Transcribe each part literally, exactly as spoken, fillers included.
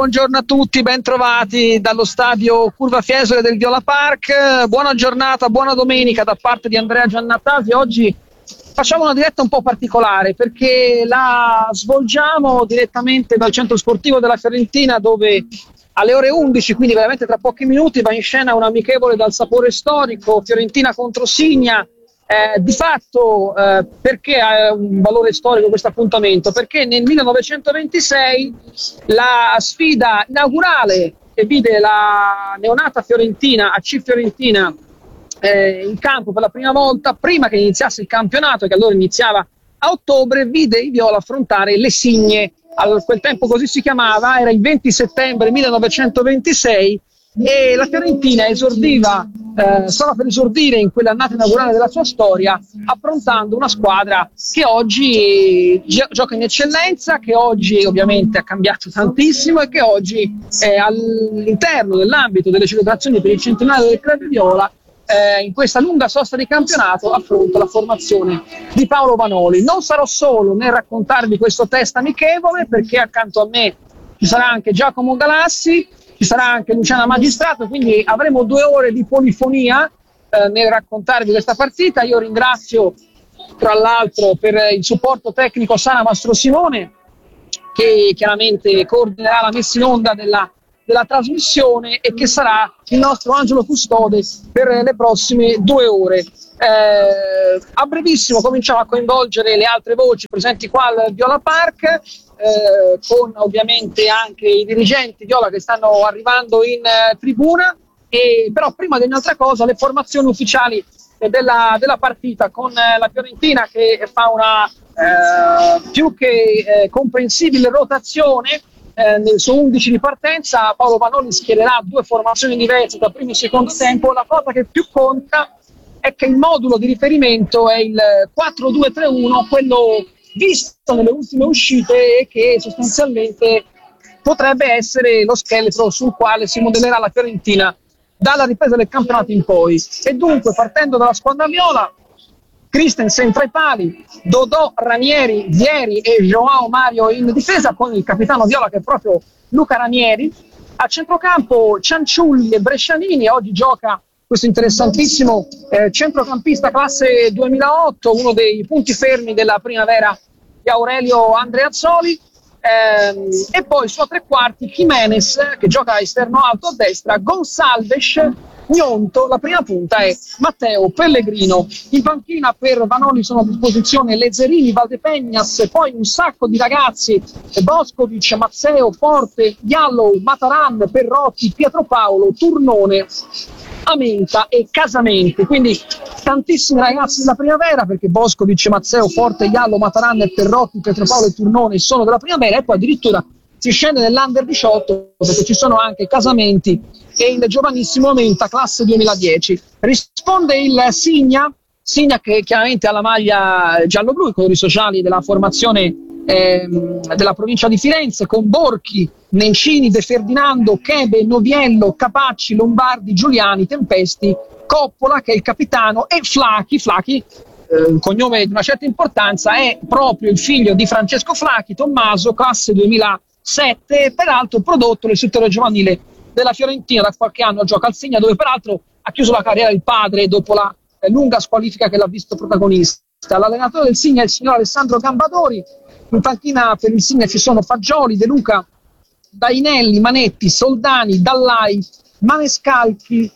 Buongiorno a tutti, ben trovati dallo stadio Curva Fiesole del Viola Park. Buona giornata, buona domenica da parte di Andrea Giannatasi. Oggi facciamo una diretta un po' particolare perché la svolgiamo direttamente dal centro sportivo della Fiorentina, dove alle ore undici, quindi veramente tra pochi minuti, va in scena un amichevole dal sapore storico, Fiorentina contro Signa. Eh, di fatto, eh, perché ha un valore storico questo appuntamento? Perché nel millenovecentoventisei la sfida inaugurale che vide la neonata Fiorentina, A C Fiorentina, eh, in campo per la prima volta, prima che iniziasse il campionato, che allora iniziava a ottobre, vide i viola affrontare le Signe. A quel tempo così si chiamava, era il venti settembre millenovecentoventisei e la Fiorentina esordiva, eh, stava per esordire in quell'annata inaugurale della sua storia, affrontando una squadra che oggi gi- gioca in eccellenza, che oggi ovviamente ha cambiato tantissimo e che oggi è all'interno dell'ambito delle celebrazioni per il centenario del Club Viola. Eh, in questa lunga sosta di campionato affronta la formazione di Paolo Vanoli. Non sarò solo nel raccontarvi questo test amichevole, perché accanto a me ci sarà anche Giacomo Galassi, ci sarà anche Luciana Magistrato, quindi avremo due ore di polifonia eh, nel raccontarvi questa partita. Io ringrazio tra l'altro per il supporto tecnico Sara Mastro Simone, che chiaramente coordinerà la messa in onda della della trasmissione e che sarà il nostro angelo custode per le prossime due ore. Eh, a brevissimo cominciamo a coinvolgere le altre voci presenti qua al Viola Park, eh, con ovviamente anche i dirigenti Viola che stanno arrivando in eh, tribuna, e però prima di ogni altra cosa le formazioni ufficiali eh, della, della partita, con eh, la Fiorentina che fa una eh, più che eh, comprensibile rotazione. Eh, nel suo undici di partenza Paolo Vanoli schiererà due formazioni diverse tra primo e secondo tempo. La cosa che più conta è che il modulo di riferimento è il quattro due tre uno, quello visto nelle ultime uscite e che sostanzialmente potrebbe essere lo scheletro sul quale si modellerà la Fiorentina dalla ripresa del campionato in poi. E dunque, partendo dalla squadra viola, Christensen tra i pali, Dodò, Ranieri, Vieri e Joao Mario in difesa, con il capitano viola che è proprio Luca Ranieri. A centrocampo Cianciulli e Brescianini. Oggi gioca questo interessantissimo eh, centrocampista classe duemilaotto, uno dei punti fermi della primavera di Aurelio Andreazzoli. Ehm, e poi su a tre quarti Jimenez, che gioca a esterno alto a destra, Gonçalves, Gnonto. La prima punta è Matteo Pellegrino. In panchina per Vanoli sono a disposizione Lezzerini, Valdepegnas, poi un sacco di ragazzi: Boskovic, Mazzeo, Forte, Gallo, Mataran, Perrotti, Pietropaolo, Turnone, Amenta e Casamenti. Quindi tantissimi ragazzi della primavera, perché Boskovic, Mazzeo, Forte, Gallo, Mataran, Perrotti, Pietropaolo e Turnone sono della primavera, e poi addirittura si scende nell'Under diciotto perché ci sono anche Casamenti e il giovanissimo Amenta, classe duemiladieci. Risponde il Signa, Signa che chiaramente ha la maglia giallo-blu, i colori sociali della formazione ehm, della provincia di Firenze, con Borchi, Nencini, De Ferdinando, Chebe, Noviello, Capacci, Lombardi, Giuliani, Tempesti, Coppola che è il capitano, e Flachi, Flachi un cognome di una certa importanza, è proprio il figlio di Francesco Flachi, Tommaso, classe duemilasette, peraltro prodotto nel settore giovanile della Fiorentina. Da qualche anno gioca al Signa, dove peraltro ha chiuso la carriera il padre dopo la eh, lunga squalifica che l'ha visto protagonista. L'allenatore del Signa è il signor Alessandro Gambadori. In panchina per il Signa ci sono Fagioli, De Luca, Dainelli, Manetti, Soldani, Dallai, Manescalchi,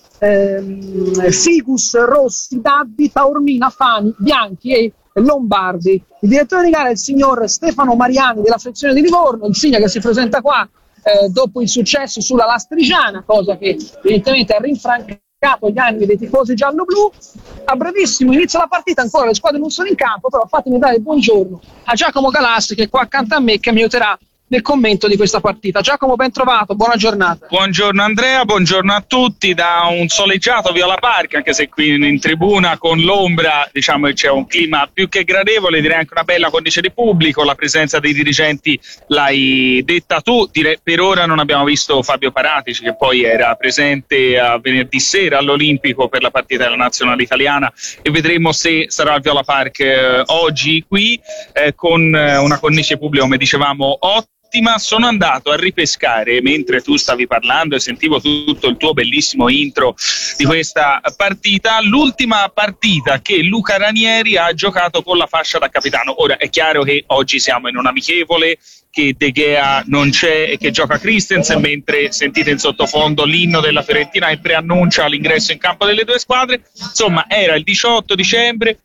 ehm, Figus, Rossi, Daddi, Taormina, Fani, Bianchi e Lombardi. Il direttore di gara è il signor Stefano Mariani della sezione di Livorno. Il Signa che si presenta qua eh, dopo il successo sulla Lastrigiana, cosa che evidentemente ha rinfrancato gli animi dei tifosi giallo-blu. A brevissimo inizia la partita, ancora le squadre non sono in campo, però fatemi dare il buongiorno a Giacomo Galassi che è qua accanto a me, che mi aiuterà nel commento di questa partita. Giacomo, ben trovato, buona giornata. Buongiorno Andrea, buongiorno a tutti da un soleggiato Viola Park, anche se qui in tribuna con l'ombra diciamo che c'è un clima più che gradevole, direi anche una bella cornice di pubblico. La presenza dei dirigenti l'hai detta tu, dire, per ora non abbiamo visto Fabio Paratici, che poi era presente a venerdì sera all'Olimpico per la partita della nazionale italiana, e vedremo se sarà al Viola Park eh, oggi qui eh, con eh, una cornice pubblica come dicevamo ottima. l'ultima sono andato a ripescare, mentre tu stavi parlando e sentivo tutto il tuo bellissimo intro di questa partita, l'ultima partita che Luca Ranieri ha giocato con la fascia da capitano. Ora è chiaro che oggi siamo in un amichevole, che De Gea non c'è e che gioca Christensen, mentre sentite in sottofondo l'inno della Fiorentina che preannuncia l'ingresso in campo delle due squadre. Insomma, era il diciotto dicembre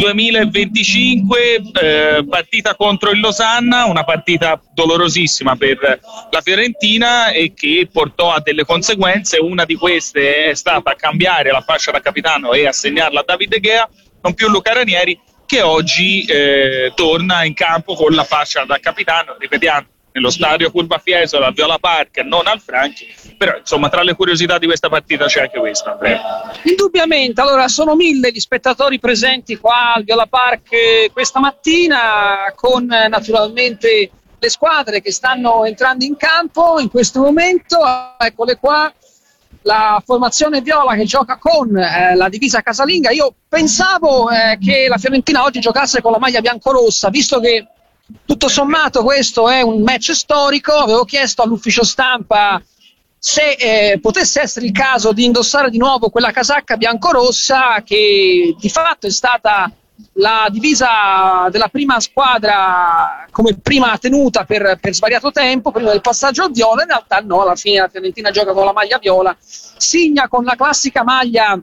duemilaventicinque, eh, partita contro il Losanna, una partita dolorosissima per la Fiorentina e che portò a delle conseguenze. Una di queste è stata cambiare la fascia da capitano e assegnarla a David De Gea, non più Luca Ranieri, che oggi eh, torna in campo con la fascia da capitano, ripetiamo, nello stadio Curva Fiesole, al Viola Park, non al Franchi. Però insomma, tra le curiosità di questa partita c'è anche questo, Andrea. Indubbiamente, allora sono mille gli spettatori presenti qua al Viola Park questa mattina, con eh, naturalmente le squadre che stanno entrando in campo in questo momento. Eccole qua, la formazione viola che gioca con eh, la divisa casalinga. Io pensavo eh, che la Fiorentina oggi giocasse con la maglia biancorossa, visto che tutto sommato questo è un match storico. Avevo chiesto all'ufficio stampa se eh, potesse essere il caso di indossare di nuovo quella casacca biancorossa, che di fatto è stata la divisa della prima squadra come prima tenuta per, per svariato tempo prima del passaggio al viola. In realtà no, alla fine la Fiorentina gioca con la maglia viola, Signa con la classica maglia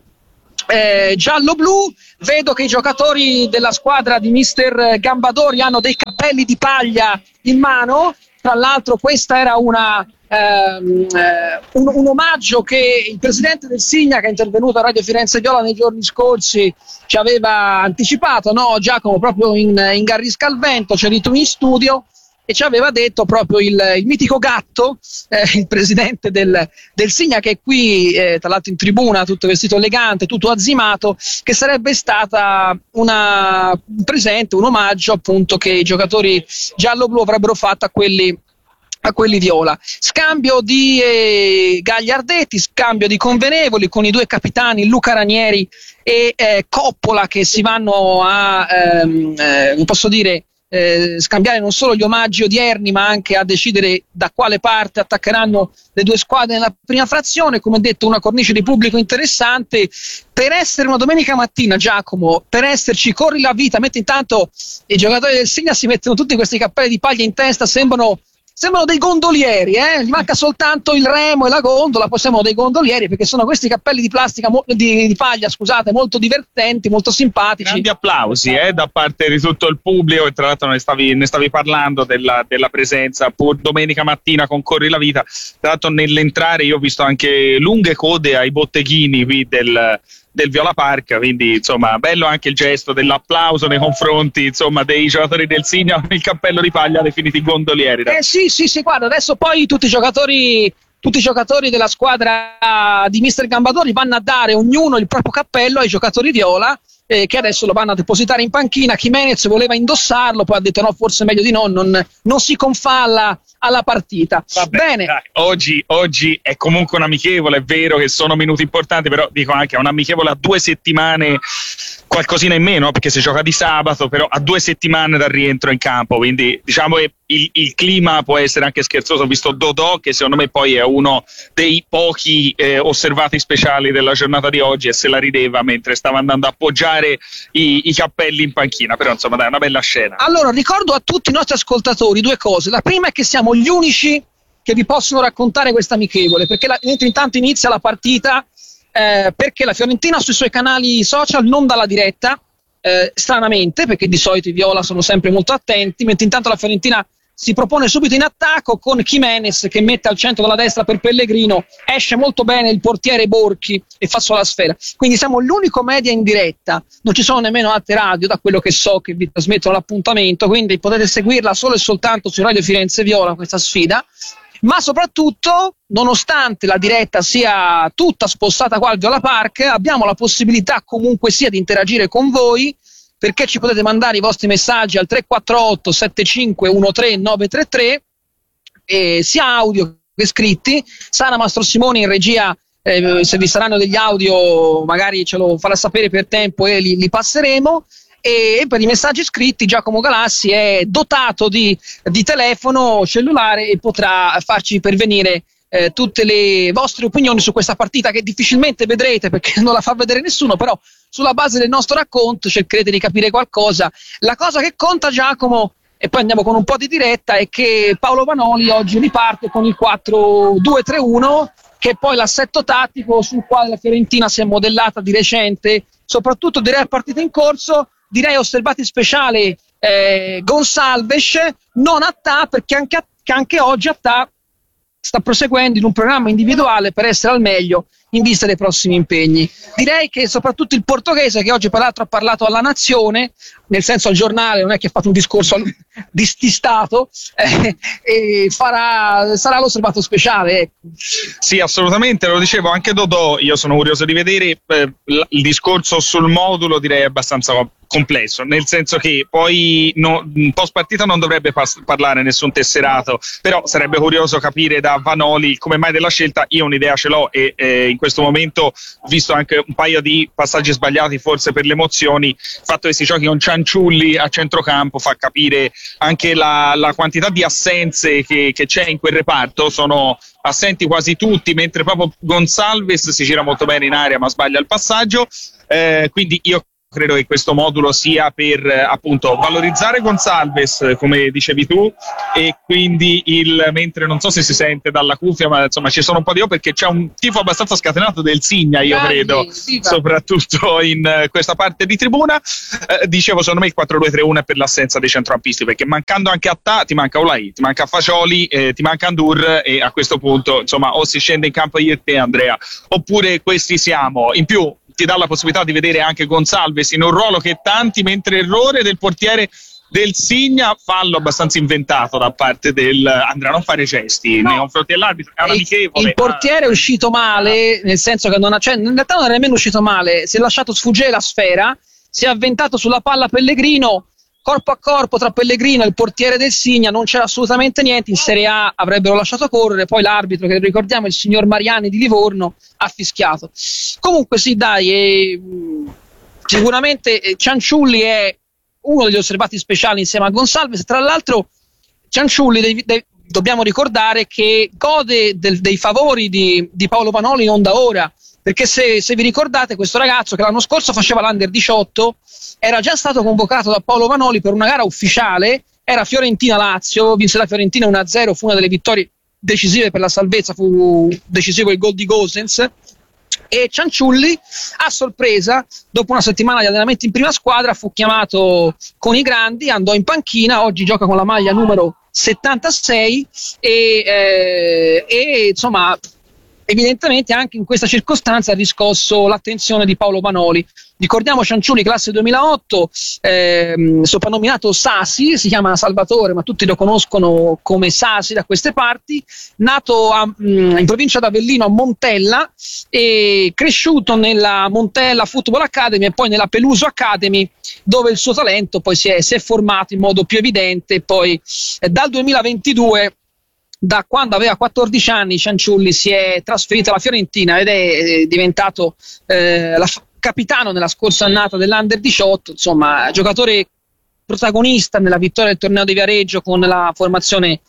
eh, giallo-blu. Vedo che i giocatori della squadra di mister Gambadori hanno dei cappelli di paglia in mano. Tra l'altro questa era una ehm, eh, un, un omaggio che il presidente del Signa, che è intervenuto a Radio Firenze Viola nei giorni scorsi, ci aveva anticipato, no Giacomo, proprio in, in Garrisca al Vento, c'eri tu in studio, e ci aveva detto proprio il, il mitico Gatto, eh, il presidente del, del Signa, che è qui eh, tra l'altro in tribuna, tutto vestito elegante, tutto azzimato, che sarebbe stata una, un presente, un omaggio appunto che i giocatori giallo-blu avrebbero fatto a quelli a quelli viola. Scambio di eh, Gagliardetti, scambio di convenevoli con i due capitani Luca Ranieri e eh, Coppola, che si vanno a ehm, eh, non posso dire Eh, scambiare non solo gli omaggi odierni, ma anche a decidere da quale parte attaccheranno le due squadre nella prima frazione. Come detto, una cornice di pubblico interessante per essere una domenica mattina, Giacomo, per esserci. Corri la vita, metti intanto i giocatori del Signa si mettono tutti questi cappelli di paglia in testa, sembrano sembrano dei gondolieri, eh? Gli manca soltanto il remo e la gondola, poi sembrano dei gondolieri, perché sono questi cappelli di plastica mo- di, di paglia, scusate, molto divertenti, molto simpatici. Grandi applausi eh, da parte di tutto il pubblico, e tra l'altro ne stavi, ne stavi parlando della, della presenza pur domenica mattina con Corri la Vita. Tra l'altro nell'entrare io ho visto anche lunghe code ai botteghini qui del del Viola Park, quindi insomma bello anche il gesto dell'applauso nei confronti insomma dei giocatori del Signa con il cappello di paglia definiti gondolieri. Eh sì sì sì, guarda, adesso poi tutti i giocatori tutti i giocatori della squadra di mister Gambadori vanno a dare ognuno il proprio cappello ai giocatori viola, eh, che adesso lo vanno a depositare in panchina. Jimenez voleva indossarlo, poi ha detto no, forse meglio di no, non, non si confalla alla partita. Vabbè, bene, dai, oggi, oggi è comunque un amichevole, è vero che sono minuti importanti, però dico anche è un amichevole a due settimane, qualcosina in meno, perché si gioca di sabato, però a due settimane dal rientro in campo, quindi diciamo che il, il clima può essere anche scherzoso, visto Dodò, che secondo me poi è uno dei pochi eh, osservati speciali della giornata di oggi, e se la rideva mentre stava andando a appoggiare i, i cappelli in panchina. Però insomma dai, è una bella scena. Allora ricordo a tutti i nostri ascoltatori due cose. La prima è che siamo gli unici che vi possono raccontare questa amichevole, perché la, intanto inizia la partita eh, perché la Fiorentina sui suoi canali social non dà la diretta, eh, stranamente, perché di solito i viola sono sempre molto attenti, mentre intanto la Fiorentina si propone subito in attacco con Jimenez che mette al centro della destra per Pellegrino, esce molto bene il portiere Borchi e fa solo la sfera. Quindi siamo l'unico media in diretta, non ci sono nemmeno altre radio, da quello che so, che vi trasmettono l'appuntamento, quindi potete seguirla solo e soltanto su Radio Firenze Viola, questa sfida. Ma soprattutto, nonostante la diretta sia tutta spostata qua al Viola Park, abbiamo la possibilità comunque sia di interagire con voi, perché ci potete mandare i vostri messaggi al tre quattro otto sette cinque uno tre nove tre tre, eh, sia audio che scritti. Sara Mastrosimoni in regia, eh, se vi saranno degli audio magari ce lo farà sapere per tempo e li, li passeremo. e per i messaggi scritti Giacomo Galassi è dotato di, di telefono cellulare e potrà farci pervenire eh, tutte le vostre opinioni su questa partita che difficilmente vedrete perché non la fa vedere nessuno, però sulla base del nostro racconto cercherete di capire qualcosa. La cosa che conta, Giacomo, e poi andiamo con un po' di diretta, è che Paolo Vanoli oggi riparte con il quattro due tre uno, che è poi l'assetto tattico sul quale la Fiorentina si è modellata di recente, soprattutto direi a partita in corso. Direi osservati speciali eh, Gonçalves, non Attà, perché anche, a, che anche oggi Attà sta proseguendo in un programma individuale per essere al meglio in vista dei prossimi impegni. Direi che soprattutto il portoghese, che oggi peraltro ha parlato alla Nazione, nel senso al giornale, non è che ha fatto un discorso di, di Stato, eh, e farà, sarà l'osservato speciale. Ecco. Sì, assolutamente, lo dicevo anche Dodò, io sono curioso di vedere eh, il discorso sul modulo, direi abbastanza complesso, nel senso che poi no, post partita non dovrebbe pas- parlare nessun tesserato, però sarebbe curioso capire da Vanoli come mai della scelta. Io un'idea ce l'ho e eh, in questo momento, visto anche un paio di passaggi sbagliati forse per le emozioni, il fatto che si giochi con Cianciulli a centrocampo fa capire anche la, la quantità di assenze che, che c'è in quel reparto. Sono assenti quasi tutti, mentre proprio Gonçalves si gira molto bene in area ma sbaglia il passaggio, eh, quindi io credo che questo modulo sia per eh, appunto valorizzare Gonçalves, come dicevi tu, e quindi il mentre non so se si sente dalla cuffia, ma insomma ci sono un po' di io perché c'è un tifo abbastanza scatenato del Signa, io Grandi, credo, viva. soprattutto in uh, questa parte di tribuna. Eh, dicevo, secondo me il quattro due tre uno è per l'assenza dei centrocampisti, perché mancando anche Attà ti manca Olai, ti manca Fagioli, eh, ti manca Ndur, e a questo punto insomma o si scende in campo io e te, Andrea, oppure questi siamo. In più ti dà la possibilità di vedere anche Gonçalves in un ruolo che tanti, mentre errore del portiere del Signa, fallo abbastanza inventato da parte del Andrea, non fare gesti no. nei confronti dell'arbitro, è amichevole. Il portiere è uscito male, nel senso che non ha, cioè, in realtà non è nemmeno uscito male, si è lasciato sfuggire la sfera, si è avventato sulla palla Pellegrino, corpo a corpo tra Pellegrino e il portiere del Signa, non c'era assolutamente niente. In Serie A avrebbero lasciato correre, poi l'arbitro, che ricordiamo il signor Mariani di Livorno, ha fischiato. Comunque sì, dai, eh, sicuramente eh, Cianciulli è uno degli osservati speciali insieme a Gonçalves. Tra l'altro Cianciulli dei, dei, dobbiamo ricordare che gode del, dei favori di, di Paolo Vanoli non da ora, perché se, se vi ricordate, questo ragazzo che l'anno scorso faceva l'Under diciotto era già stato convocato da Paolo Vanoli per una gara ufficiale, era Fiorentina-Lazio, vinse la Fiorentina uno a zero, fu una delle vittorie decisive per la salvezza, fu decisivo il gol di Gosens, e Cianciulli a sorpresa, dopo una settimana di allenamenti in prima squadra, fu chiamato con i grandi, andò in panchina, oggi gioca con la maglia numero settantasei e, eh, e insomma evidentemente anche in questa circostanza ha riscosso l'attenzione di Paolo Vanoli. Ricordiamo Cianciulli, classe duemilaotto, ehm, soprannominato Sasi, si chiama Salvatore ma tutti lo conoscono come Sasi da queste parti, nato a, mh, in provincia d'Avellino a Montella e cresciuto nella Montella Football Academy e poi nella Peluso Academy, dove il suo talento poi si è, si è formato in modo più evidente. Poi eh, dal duemilaventidue, da quando aveva quattordici anni, Cianciulli si è trasferito alla Fiorentina ed è eh, diventato eh, la f- capitano nella scorsa annata dell'Under diciotto, insomma giocatore protagonista nella vittoria del torneo di Viareggio con la formazione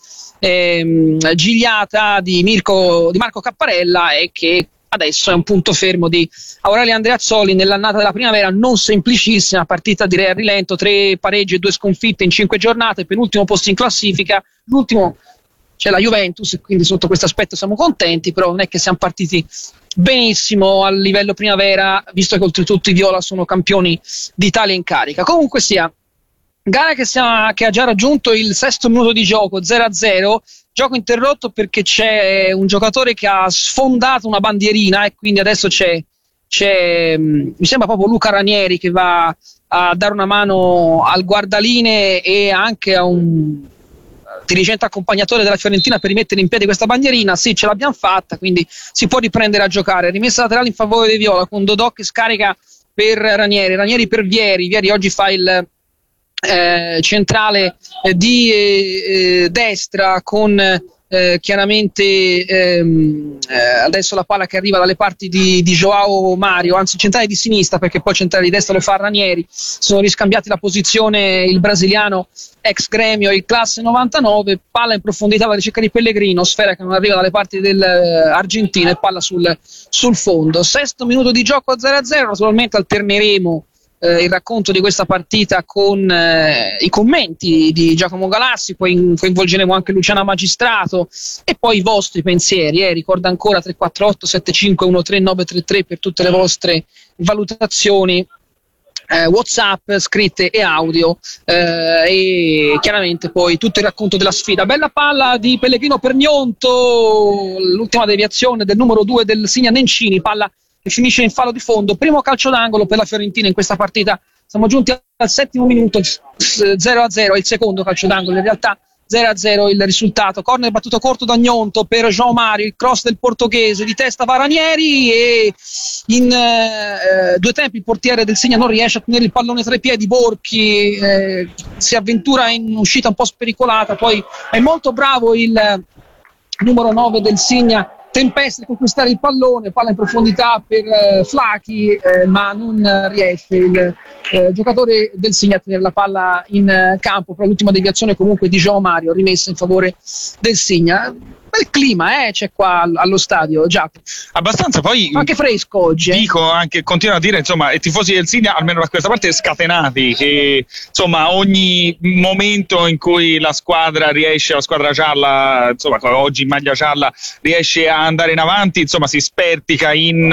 ehm, gigliata di, Mirko, di Marco Capparella, e che adesso è un punto fermo di Aurelio Andreazzoli nell'annata della primavera non semplicissima, partita direi a rilento, tre pareggi e due sconfitte in cinque giornate, penultimo posto in classifica, l'ultimo c'è la Juventus e quindi sotto questo aspetto siamo contenti, però non è che siamo partiti benissimo a livello primavera, visto che oltretutto i Viola sono campioni d'Italia in carica. Comunque sia, gara che, sia, che ha già raggiunto il sesto minuto di gioco, zero a zero, gioco interrotto perché c'è un giocatore che ha sfondato una bandierina e quindi adesso c'è, c'è mi sembra proprio Luca Ranieri che va a dare una mano al guardaline e anche a un dirigente accompagnatore della Fiorentina per rimettere in piedi questa bandierina. Sì, ce l'abbiamo fatta, quindi si può riprendere a giocare. Rimessa laterale in favore dei Viola con Dodò che scarica per Ranieri, Ranieri per Vieri, Vieri oggi fa il eh, centrale eh, di eh, destra con Eh, chiaramente ehm, eh, adesso la palla che arriva dalle parti di, di Joao Mario, anzi centrale di sinistra, perché poi centrale di destra lo fa Ranieri. Sono riscambiati la posizione il brasiliano ex Gremio, il classe novantanove, palla in profondità alla ricerca di Pellegrino, sfera che non arriva dalle parti dell'Argentina e palla sul, sul fondo. Sesto minuto di gioco a zero a zero, naturalmente alterneremo Eh, il racconto di questa partita con eh, i commenti di Giacomo Galassi, poi coinvolgeremo anche Luciana Magistrato e poi i vostri pensieri. Eh. Ricorda ancora tre quattro otto sette cinque uno tre nove tre tre per tutte le vostre valutazioni, eh, WhatsApp, scritte e audio, eh, e chiaramente poi tutto il racconto della sfida. Bella palla di Pellegrino per Gnonto, l'ultima deviazione del numero due del Signa Nencini, palla che finisce in fallo di fondo, primo calcio d'angolo per la Fiorentina in questa partita. Siamo giunti al settimo minuto, zero a zero, è il secondo calcio d'angolo, in realtà zero a zero il risultato. Corner battuto corto da Gnonto per João Mario, il cross del portoghese, di testa va Ranieri e in eh, due tempi il portiere del Signa non riesce a tenere il pallone tra i piedi. Borchi eh, si avventura in un'uscita un po' spericolata, poi è molto bravo il numero nove del Signa Tempesta a conquistare il pallone, palla in profondità per eh, Flachi, eh, ma non eh, riesce il eh, giocatore del Signa a tenere la palla in eh, campo. Per l'ultima deviazione comunque di João Mario, rimessa in favore del Signa. Bel clima eh, c'è qua allo stadio, Giacomo. Abbastanza, poi anche fresco oggi. Eh. Dico anche, continuo a dire, insomma, i tifosi del Signa, almeno da questa parte, scatenati, che insomma ogni momento in cui la squadra riesce, la squadra gialla, insomma oggi in maglia gialla, riesce a andare in avanti, insomma si spertica in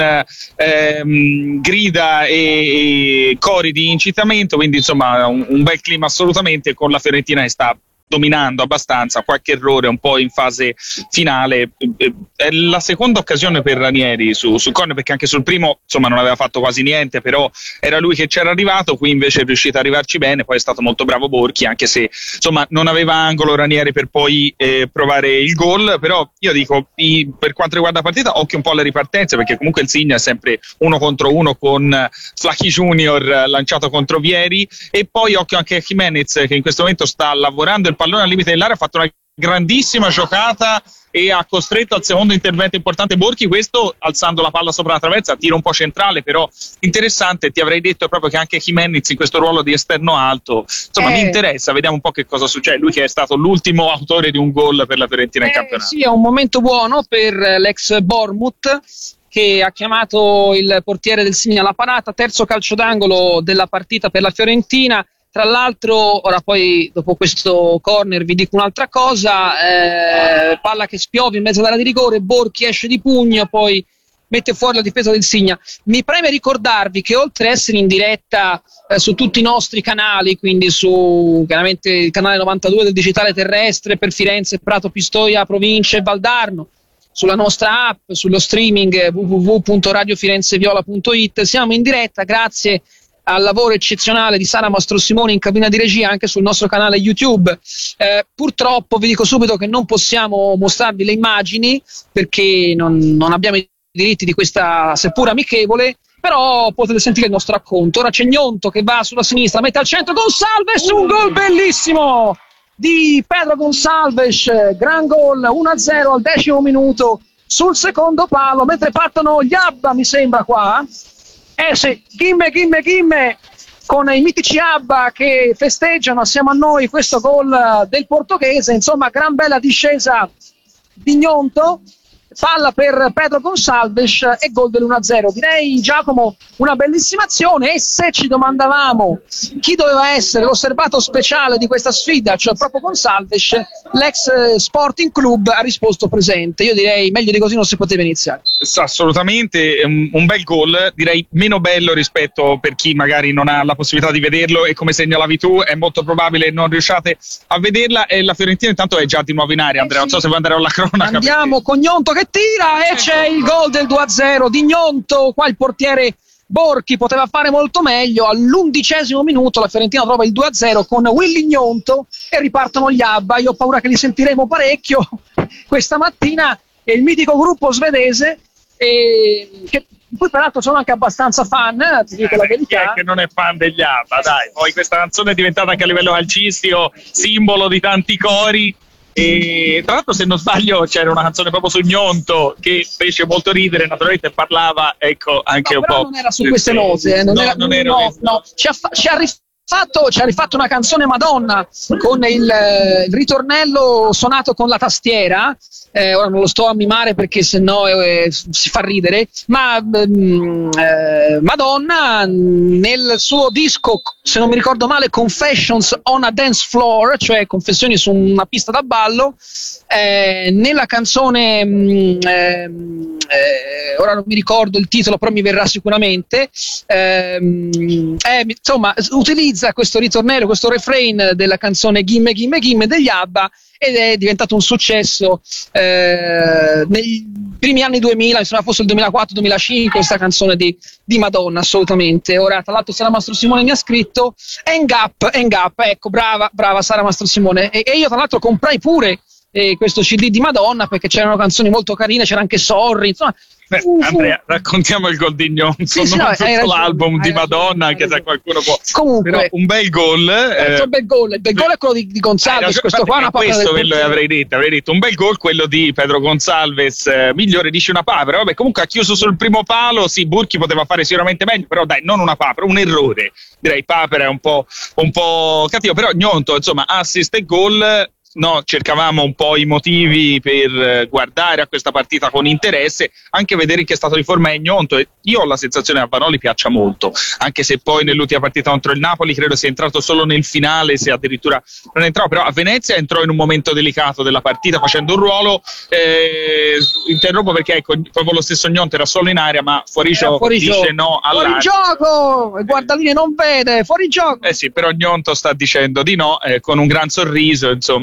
ehm, grida e, e cori di incitamento, quindi insomma un, un bel clima assolutamente, con la Fiorentina che sta dominando abbastanza, qualche errore un po' in fase finale. È la seconda occasione per Ranieri su, su corner, perché anche sul primo insomma non aveva fatto quasi niente, però era lui che c'era arrivato, qui invece è riuscito ad arrivarci bene. Poi è stato molto bravo Borchi, anche se insomma non aveva angolo Ranieri per poi eh, provare il gol. Però io dico, i, per quanto riguarda la partita, occhio un po' alle ripartenze, perché comunque il Signa è sempre uno contro uno con Flachi Junior lanciato contro Vieri, e poi occhio anche a Jimenez, che in questo momento sta lavorando il pallone al limite dell'area, ha fatto una grandissima giocata e ha costretto al secondo intervento importante Borchi, questo alzando la palla sopra la traversa, tiro un po' centrale però interessante. Ti avrei detto proprio che anche Jimenez in questo ruolo di esterno alto, insomma eh. mi interessa, vediamo un po' che cosa succede. Lui che è stato l'ultimo autore di un gol per la Fiorentina eh, in campionato. Sì, è un momento buono per l'ex Bournemouth, che ha chiamato il portiere del Signa alla parata. Terzo calcio d'angolo della partita per la Fiorentina. Tra l'altro, ora poi dopo questo corner vi dico un'altra cosa, eh, palla che spiove in mezzo all'area di rigore, Borchi esce di pugno, poi mette fuori la difesa del Signa. Mi preme ricordarvi che oltre a essere in diretta eh, su tutti i nostri canali, quindi su chiaramente il canale novantadue del digitale terrestre per Firenze, Prato, Pistoia, Province e Valdarno, sulla nostra app, sullo streaming w w w punto radio firenzeviola punto it, siamo in diretta grazie al lavoro eccezionale di Sara Mastrosimoni in cabina di regia, anche sul nostro canale YouTube. Eh, purtroppo vi dico subito che non possiamo mostrarvi le immagini perché non, non abbiamo i diritti di questa seppur amichevole, però potete sentire il nostro racconto. Ora c'è Gnonto che va sulla sinistra, mette al centro Gonçalves, un gol bellissimo di Pedro Gonçalves, gran gol, uno a zero al decimo minuto sul secondo palo, mentre partono gli Abba, mi sembra qua. Eh sì, Gimme, Gimme, Gimme, con i mitici Abba che festeggiano assieme a noi questo gol del portoghese. Insomma, gran bella discesa di Gnonto, palla per Pedro Gonçalves e gol dell'uno a zero. Direi, Giacomo, una bellissima azione. E se ci domandavamo chi doveva essere l'osservato speciale di questa sfida, cioè proprio Gonçalves, l'ex Sporting Club ha risposto presente. Io direi meglio di così non si poteva iniziare. Assolutamente, un, un bel gol, direi meno bello rispetto per chi magari non ha la possibilità di vederlo, e come segnalavi tu è molto probabile non riusciate a vederla. E la Fiorentina intanto è già di nuovo in aria, Andrea, non so se vuoi andare alla cronaca. Andiamo perché... con Gnonto che tira e c'è il gol del due a zero di Gnonto. Qua il portiere Borchi poteva fare molto meglio. All'undicesimo minuto la Fiorentina trova il due a zero con Willy Gnonto e ripartono gli Abba. Io ho paura che li sentiremo parecchio questa mattina. È il mitico gruppo svedese, e che poi peraltro sono anche abbastanza fan, ti dico eh, la verità. Chi è che non è fan degli Abba, dai. Poi questa canzone è diventata anche a livello calcistico simbolo di tanti cori. E tra l'altro, se non sbaglio, c'era una canzone proprio su Gnonto che fece molto ridere, naturalmente parlava, ecco, anche no, un però po'. non era su queste note, eh, non no, era, non era no, no. Ci ha, fa- ci ha rifatto, ci ha rifatto una canzone Madonna con il, eh, il ritornello suonato con la tastiera. Eh, ora non lo sto a mimare perché sennò eh, si fa ridere, ma mm, eh, Madonna nel suo disco, se non mi ricordo male, Confessions on a Dance Floor, cioè confessioni su una pista da ballo, eh, nella canzone mm, eh, eh, ora non mi ricordo il titolo, però mi verrà sicuramente, eh, eh, insomma utilizza questo ritornello, questo refrain della canzone Gimme Gimme Gimme degli ABBA, ed è diventato un successo eh, nei primi anni duemila, insomma fosse il duemilaquattro duemilacinque, questa canzone di, di Madonna, assolutamente. Ora tra l'altro Sara Mastro Simone mi ha scritto Hang Up, Hang Up, ecco, brava, brava Sara Mastro Simone, e, e io tra l'altro comprai pure eh, questo C D di Madonna perché c'erano canzoni molto carine, c'era anche Sorry, insomma. Beh, Andrea, raccontiamo il gol di Gnonto, sì, non sì, no, tutto ragione, l'album di Madonna, anche se qualcuno può. Comunque, però un bel gol. Eh, un bel gol, il bel gol è quello di, di Gonzalez, eh, questo qua è una papera questo del ve lo avrei detto, avrei detto un bel gol, quello di Pedro Gonzalez, eh, migliore dice una papera. Vabbè, comunque ha chiuso sul primo palo, sì, Burchi poteva fare sicuramente meglio, però dai, non una papera, un errore. Direi papera è un po', un po' cattivo, però Gnonto, insomma, assist e gol. No, cercavamo un po' i motivi per guardare a questa partita con interesse, anche vedere in che stato di forma è Gnonto. E io ho la sensazione che a Vanoli piaccia molto, anche se poi nell'ultima partita contro il Napoli credo sia entrato solo nel finale, se addirittura non entrò, però a Venezia entrò in un momento delicato della partita facendo un ruolo. Eh, interrompo perché ecco, proprio lo stesso Gnonto era solo in area, ma fuori era gioco fuori dice gioco. No all'area. Fuori gioco, Guardalini non vede, fuori gioco. Eh sì, però Gnonto sta dicendo di no, eh, con un gran sorriso, insomma.